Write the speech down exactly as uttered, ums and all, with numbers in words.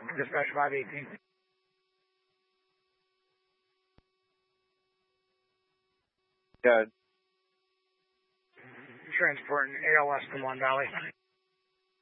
Dispatch five eighteen. Good. Transporting A L S to Mon Valley.